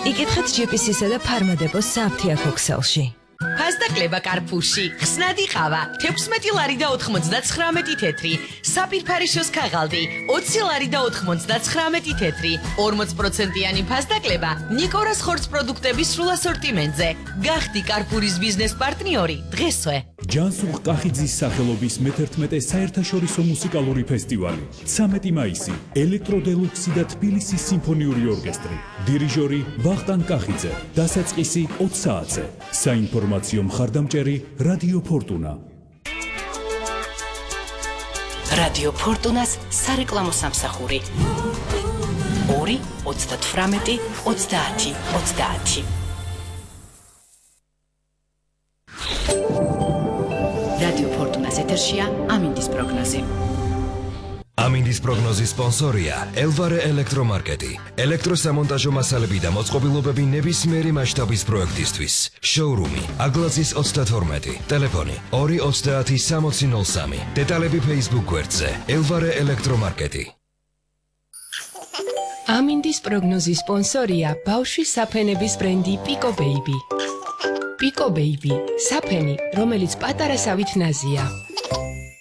იკითხეთ GPC-სა და ფარმადეპოს სააფთიაქო ქსელში. ფასტაკლება კარფუში, ხსნადი ყავა, 16 ლარი და 99 თეთრი, საფირფარიშოს ქაღალდი, 20 ლარი და 99 თეთრი, 40%-იანი ფასტაკლება ნიკორას ხორცს პროდუქტების სრულ ასორტიმენტზე. გახდი კარფურის ბიზნეს პარტნიორი დღესვე. ჯანსუღ კახიძის სახელობის მე-11 საერთაშორისო მუსიკალური ფესტივალი 13 მაისი ელექტროდელუქსი და თბილისის სიმფონიური ორკესტრი დირიჟორი ვახტანგ კახიძე დასაწყისი 20 საათზე საინფორმაციო მხარდამჭერი რადიო ფორტუნა რადიო ფორტუნას სარეკლამო სამსახური 2 38 30 30 რადიო ფორტუნას ეთერშია ამინდის პროგნოზი. ამინდის პროგნოზის სპონსორია ელვარე ელექტრომარკეტი. ელექტროსამონტაჟო მასალები და მოწყობილობები ნებისმიერი მასშტაბის პროექტისთვის. შოურუმი აგლაზის 32, ტელეფონი 230 დეტალები Facebook გვერდზე ელვარე ელექტრომარკეტი. ამინდის პროგნოზის სპონსორია ბავშვის საფენების ბრენდი Pico Baby. Pico Baby, საფენი, რომელიც პატარასავით ნაზია.